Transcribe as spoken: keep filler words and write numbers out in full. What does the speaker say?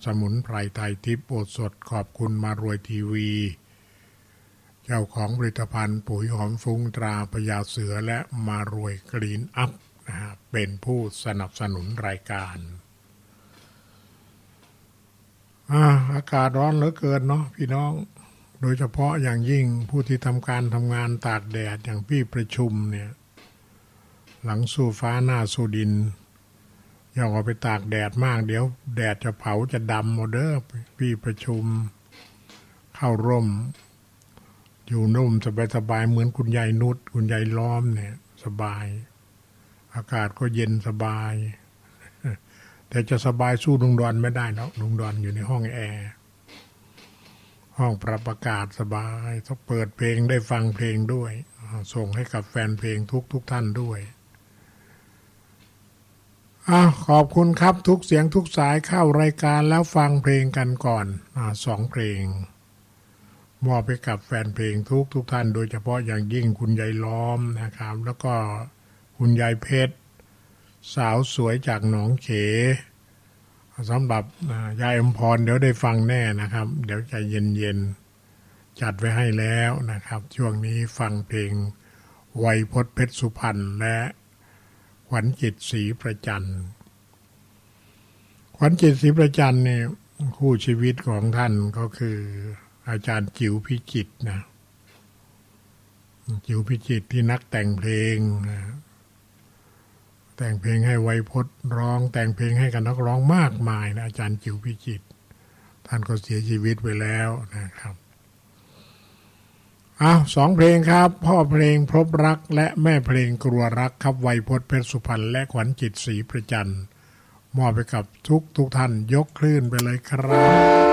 สมุนไพรไทยทิพย์โอสถขอบคุณมารวยทีวีเจ้าของผลิตภัณฑ์ปุ๋ยหอมฟุ้งตราพญาเสือและมารวยกรีนอัพนะฮะเป็นผู้สนับสนุนรายการอ่าอากาศร้อนเหลือเกินเนาะพี่น้องโดยเฉพาะอย่างยิ่งผู้ที่ทำการทำงานตากแดดอย่างพี่ประชุมเนี่ยหลังสู้ฟ้าหน้าสู้ดินอย่าเอาไปตากแดดมากเดี๋ยวแดดจะเผาจะดำหมดเด้อพี่ประชุมเข้าร่มอยู่นุ่มสบายๆเหมือนคุณยายนุชคุณยายล้อมเนี่ยสบายอากาศก็เย็นสบายแต่จะสบายสู้ลุงดอนไม่ได้แล้วลุงดอนอยู่ในห้องแอร์ห้องปรับอากาศสบายต้องเปิดเพลงได้ฟังเพลงด้วยส่งให้กับแฟนเพลงทุกทุกท่านด้วยอ่ะขอบคุณครับทุกเสียงทุกสายเข้ารายการแล้วฟังเพลงกันก่อนอ่าสองเพลงมอบไปกับแฟนเพลงทุกทุกท่านโดยเฉพาะอย่างยิ่งคุณยายล้อมนะครับแล้วก็คุณยายเพชรสาวสวยจากหนองเขสำหรับยายอมพรเดี๋ยวได้ฟังแน่นะครับเดี๋ยวใจเย็นๆจัดไว้ให้แล้วนะครับช่วงนี้ฟังเพลงไวยพจน์เพชรสุพรรณและขวัญจิตศรีประจันขวัญจิตศรีประจันเนี่ยคู่ชีวิตของท่านก็คืออาจารย์จิ๋วพิจิตรนะจิ๋วพิจิตรที่นักแต่งเพลงนะแต่งเพลงให้ไวยพจน์ร้องแต่งเพลงให้กับนักร้องมากมายนะอาจารย์จิ๋วพิจิตรท่านก็เสียชีวิตไปแล้วนะครับอ้าวสองเพลงครับพ่อเพลงพบรักและแม่เพลงกลัวรักครับไวยพจน์เพชรสุพรรณและขวัญจิตศรีประจันมอบไปกับทุกทุกท่านยกคลื่นไปเลยครับ